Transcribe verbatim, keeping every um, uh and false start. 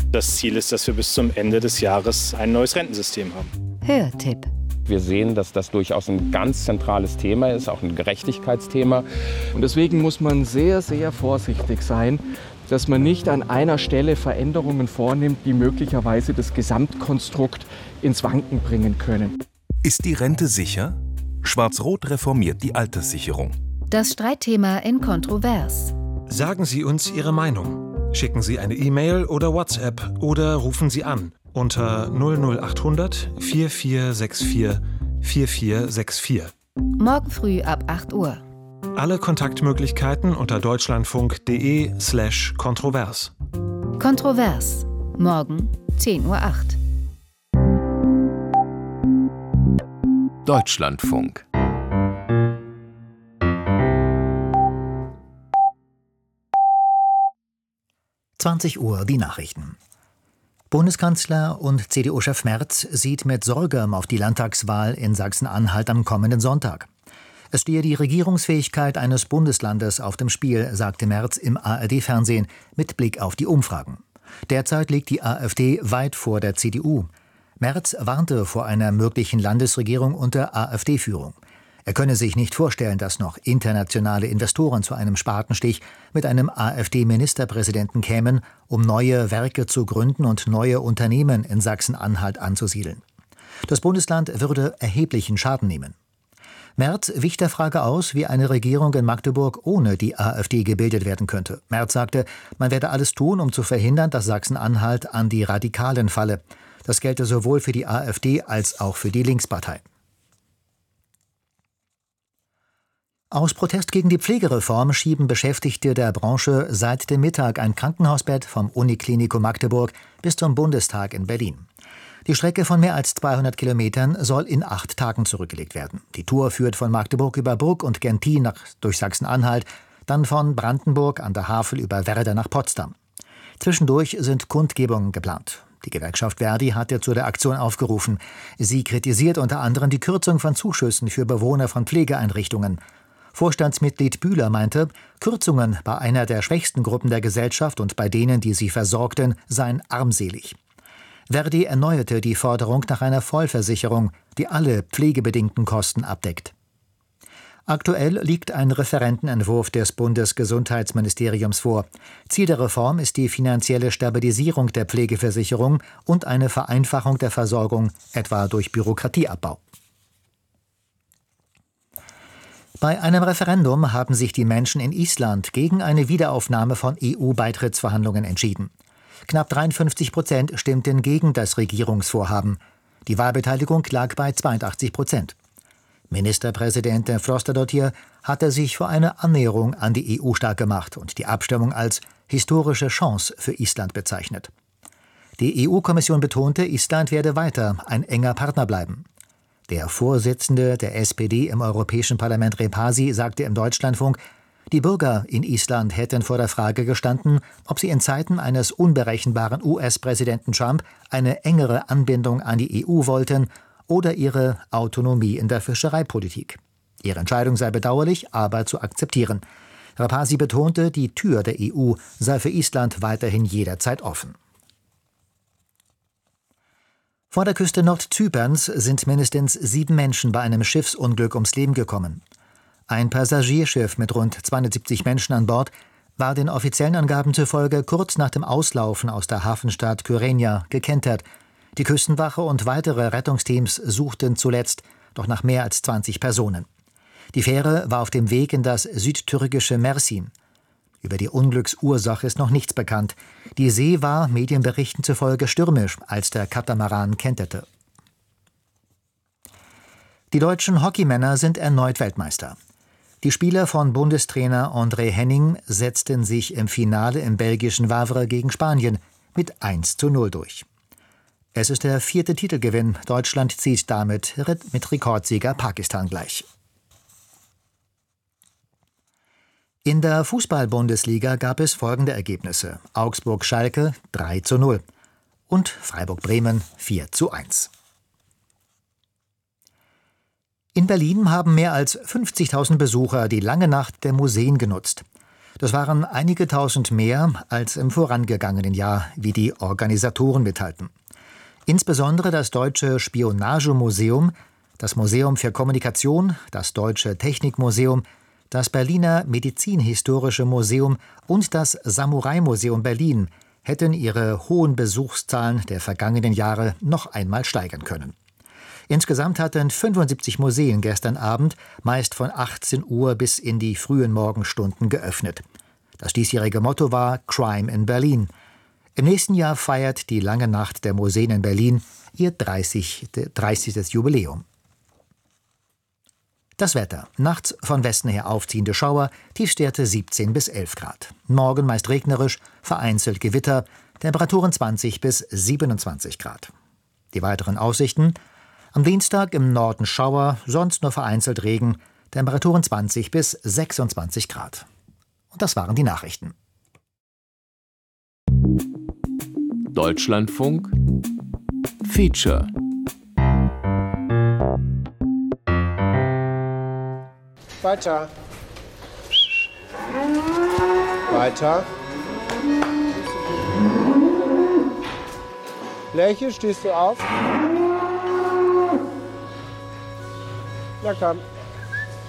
Das Ziel ist, dass wir bis zum Ende des Jahres ein neues Rentensystem haben. Hörtipp. Wir sehen, dass das durchaus ein ganz zentrales Thema ist, auch ein Gerechtigkeitsthema. Und deswegen muss man sehr, sehr vorsichtig sein, dass man nicht an einer Stelle Veränderungen vornimmt, die möglicherweise das Gesamtkonstrukt ins Wanken bringen können. Ist die Rente sicher? Schwarz-Rot reformiert die Alterssicherung. Das Streitthema in Kontrovers. Sagen Sie uns Ihre Meinung. Schicken Sie eine E-Mail oder WhatsApp oder rufen Sie an unter null null acht hundert vier vier sechs vier vier vier sechs vier. Morgen früh ab acht Uhr. Alle Kontaktmöglichkeiten unter deutschlandfunk.de slash kontrovers. Kontrovers. Morgen zehn Uhr acht. Deutschlandfunk. zwanzig Uhr die Nachrichten. Bundeskanzler und C D U-Chef Merz sieht mit Sorge auf die Landtagswahl in Sachsen-Anhalt am kommenden Sonntag. Es stehe die Regierungsfähigkeit eines Bundeslandes auf dem Spiel, sagte Merz im A R D-Fernsehen mit Blick auf die Umfragen. Derzeit liegt die AfD weit vor der C D U. Merz warnte vor einer möglichen Landesregierung unter AfD-Führung. Er könne sich nicht vorstellen, dass noch internationale Investoren zu einem Spatenstich mit einem AfD-Ministerpräsidenten kämen, um neue Werke zu gründen und neue Unternehmen in Sachsen-Anhalt anzusiedeln. Das Bundesland würde erheblichen Schaden nehmen. Merz wich der Frage aus, wie eine Regierung in Magdeburg ohne die AfD gebildet werden könnte. Merz sagte, man werde alles tun, um zu verhindern, dass Sachsen-Anhalt an die Radikalen falle. Das gelte sowohl für die AfD als auch für die Linkspartei. Aus Protest gegen die Pflegereform schieben Beschäftigte der Branche seit dem Mittag ein Krankenhausbett vom Uniklinikum Magdeburg bis zum Bundestag in Berlin. Die Strecke von mehr als zweihundert Kilometern soll in acht Tagen zurückgelegt werden. Die Tour führt von Magdeburg über Brugg und Gentin nach, durch Sachsen-Anhalt, dann von Brandenburg an der Havel über Werder nach Potsdam. Zwischendurch sind Kundgebungen geplant. Die Gewerkschaft Verdi hatte zu der Aktion aufgerufen. Sie kritisiert unter anderem die Kürzung von Zuschüssen für Bewohner von Pflegeeinrichtungen. Vorstandsmitglied Bühler meinte, Kürzungen bei einer der schwächsten Gruppen der Gesellschaft und bei denen, die sie versorgten, seien armselig. Verdi erneuerte die Forderung nach einer Vollversicherung, die alle pflegebedingten Kosten abdeckt. Aktuell liegt ein Referentenentwurf des Bundesgesundheitsministeriums vor. Ziel der Reform ist die finanzielle Stabilisierung der Pflegeversicherung und eine Vereinfachung der Versorgung, etwa durch Bürokratieabbau. Bei einem Referendum haben sich die Menschen in Island gegen eine Wiederaufnahme von E U-Beitrittsverhandlungen entschieden. Knapp dreiundfünfzig Prozent stimmten gegen das Regierungsvorhaben. Die Wahlbeteiligung lag bei zweiundachtzig Prozent. Ministerpräsident Frostadottir hatte sich für eine Annäherung an die E U stark gemacht und die Abstimmung als historische Chance für Island bezeichnet. Die E U-Kommission betonte, Island werde weiter ein enger Partner bleiben. Der Vorsitzende der S P D im Europäischen Parlament Repasi sagte im Deutschlandfunk, die Bürger in Island hätten vor der Frage gestanden, ob sie in Zeiten eines unberechenbaren U S-Präsidenten Trump eine engere Anbindung an die E U wollten oder ihre Autonomie in der Fischereipolitik. Ihre Entscheidung sei bedauerlich, aber zu akzeptieren. Repasi betonte, die Tür der E U sei für Island weiterhin jederzeit offen. Vor der Küste Nordzyperns sind mindestens sieben Menschen bei einem Schiffsunglück ums Leben gekommen. Ein Passagierschiff mit rund zweihundertsiebzig Menschen an Bord war den offiziellen Angaben zufolge kurz nach dem Auslaufen aus der Hafenstadt Kyrenia gekentert. Die Küstenwache und weitere Rettungsteams suchten zuletzt, doch nach mehr als zwanzig Personen. Die Fähre war auf dem Weg in das südtürkische Mersin. Über die Unglücksursache ist noch nichts bekannt. Die See war Medienberichten zufolge stürmisch, als der Katamaran kenterte. Die deutschen Hockeymänner sind erneut Weltmeister. Die Spieler von Bundestrainer André Henning setzten sich im Finale im belgischen Wavre gegen Spanien mit eins zu null durch. Es ist der vierte Titelgewinn. Deutschland zieht damit mit Rekordsieger Pakistan gleich. In der Fußball-Bundesliga gab es folgende Ergebnisse: Augsburg-Schalke drei zu null und Freiburg-Bremen vier zu eins. In Berlin haben mehr als fünfzigtausend Besucher die lange Nacht der Museen genutzt. Das waren einige tausend mehr als im vorangegangenen Jahr, wie die Organisatoren mitteilten. Insbesondere das Deutsche Spionagemuseum, das Museum für Kommunikation, das Deutsche Technikmuseum, das Berliner Medizinhistorische Museum und das Samurai-Museum Berlin hätten ihre hohen Besuchszahlen der vergangenen Jahre noch einmal steigern können. Insgesamt hatten fünfundsiebzig Museen gestern Abend meist von achtzehn Uhr bis in die frühen Morgenstunden geöffnet. Das diesjährige Motto war Crime in Berlin. Im nächsten Jahr feiert die Lange Nacht der Museen in Berlin ihr dreißigstes Jubiläum. Das Wetter. Nachts von Westen her aufziehende Schauer, Tiefstwerte siebzehn bis elf Grad. Morgen meist regnerisch, vereinzelt Gewitter, Temperaturen zwanzig bis siebenundzwanzig Grad. Die weiteren Aussichten: am Dienstag im Norden Schauer, sonst nur vereinzelt Regen, Temperaturen zwanzig bis sechsundzwanzig Grad. Und das waren die Nachrichten. Deutschlandfunk Feature. Weiter. Weiter. Lächeln, stehst du auf? Na komm.